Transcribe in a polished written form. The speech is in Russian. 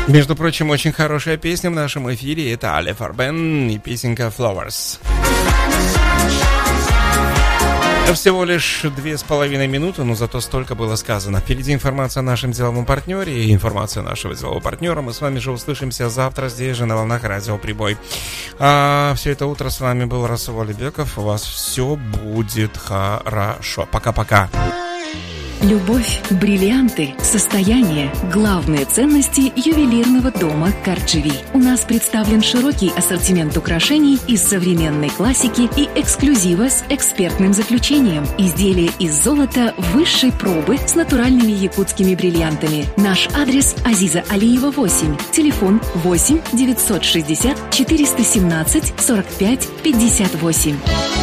Между прочим, очень хорошая песня в нашем эфире. Это Але Фарбен и песенка «Flowers». Всего лишь 2,5 минуты, но зато столько было сказано. Впереди информация о нашем деловом партнере и информация нашего делового партнера. Мы с вами же услышимся завтра здесь же на волнах радио «Прибой». Все это утро с вами был Расул Алибеков. У вас все будет хорошо. Пока-пока. Любовь, бриллианты, состояние – главные ценности ювелирного дома «Карджили». У нас представлен широкий ассортимент украшений из современной классики и эксклюзива с экспертным заключением. Изделия из золота высшей пробы с натуральными якутскими бриллиантами. Наш адрес – Азиза Алиева, 8. Телефон 8 960 417 45 58.